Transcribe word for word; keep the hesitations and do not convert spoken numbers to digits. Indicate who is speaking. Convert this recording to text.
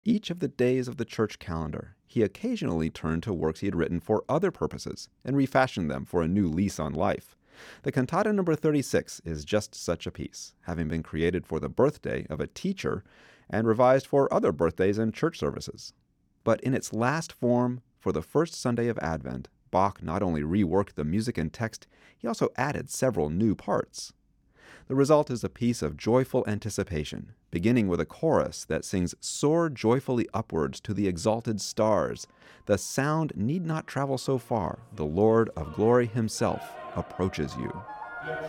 Speaker 1: Each of the days of the church calendar, he occasionally turned to works he had written for other purposes and refashioned them for a new lease on life. The cantata number thirty-six is just such a piece, having been created for the birthday of a teacher and revised for other birthdays and church services. But in its last form, for the first Sunday of Advent, Bach not only reworked the music and text, he also added several new parts. The result is a piece of joyful anticipation, beginning with a chorus that sings "Soar joyfully upwards to the exalted stars. The sound need not travel so far. The Lord of glory himself approaches you."